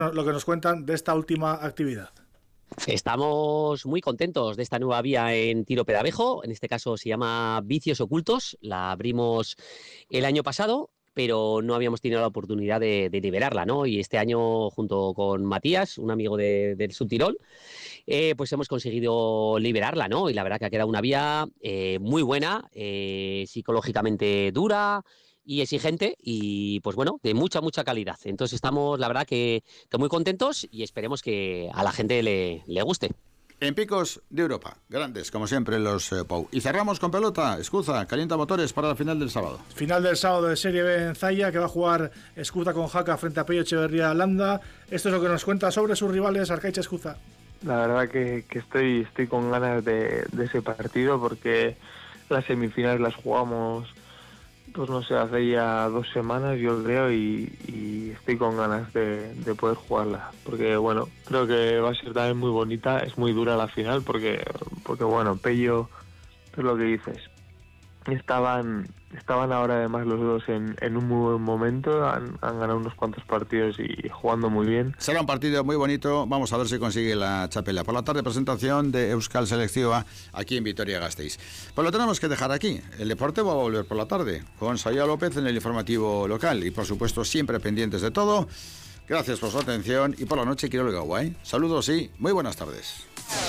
Lo que nos cuentan de esta última actividad. Estamos muy contentos de esta nueva vía en Tiro Pedavejo. En este caso se llama Vicios Ocultos. La abrimos el año pasado, pero no habíamos tenido la oportunidad de liberarla, ¿no? Y este año, junto con Matías, un amigo del Subtirol, pues hemos conseguido liberarla, ¿no? Y la verdad que ha quedado una vía muy buena, psicológicamente dura y exigente y, pues bueno, de mucha calidad. Entonces estamos, la verdad, que muy contentos y esperemos que a la gente le guste. En picos de Europa, grandes, como siempre, los Pou. Y cerramos con pelota. Escuza, calienta motores para la final del sábado. Final del sábado de Serie B en Zaya, que va a jugar Escuza con Jaca frente a Pello Echeverría Landa. Esto es lo que nos cuenta sobre sus rivales, Arcaicha Escuza. La verdad que estoy con ganas de ese partido, porque las semifinales las jugamos, pues no sé, hace ya 2 semanas, yo creo, y estoy con ganas de poder jugarla, porque bueno, creo que va a ser también muy bonita. Es muy dura la final, porque bueno, Pello, es lo que dices, estaban ahora además los dos en un muy buen momento, han ganado unos cuantos partidos y jugando muy bien. Será un partido muy bonito, vamos a ver si consigue la chapela. Por la tarde, presentación de Euskal Selectiva aquí en Vitoria-Gasteiz. Pues lo tenemos que dejar aquí. El deporte va a volver por la tarde con Saía López en el informativo local y por supuesto siempre pendientes de todo. Gracias por su atención y por la noche Quirol Gaua, ¿eh? Saludos y muy buenas tardes.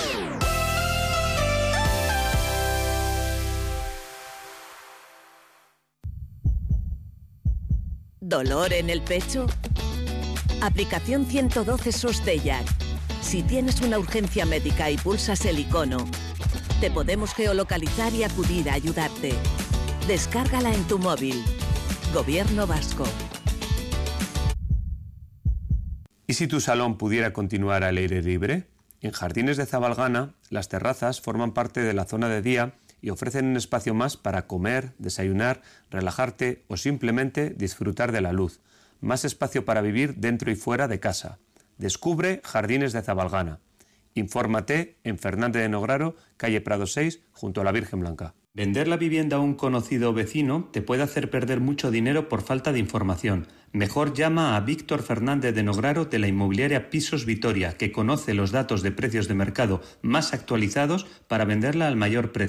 ¿Dolor en el pecho? Aplicación 112 SOS Deiak. Si tienes una urgencia médica y pulsas el icono, te podemos geolocalizar y acudir a ayudarte. Descárgala en tu móvil. Gobierno vasco. ¿Y si tu salón pudiera continuar al aire libre? En Jardines de Zabalgana, las terrazas forman parte de la zona de día y ofrecen un espacio más para comer, desayunar, relajarte o simplemente disfrutar de la luz. Más espacio para vivir dentro y fuera de casa. Descubre Jardines de Zabalgana. Infórmate en Fernández de Nograro, calle Prado 6, junto a la Virgen Blanca. Vender la vivienda a un conocido o vecino te puede hacer perder mucho dinero por falta de información. Mejor llama a Víctor Fernández de Nograro de la inmobiliaria Pisos Vitoria, que conoce los datos de precios de mercado más actualizados para venderla al mayor precio.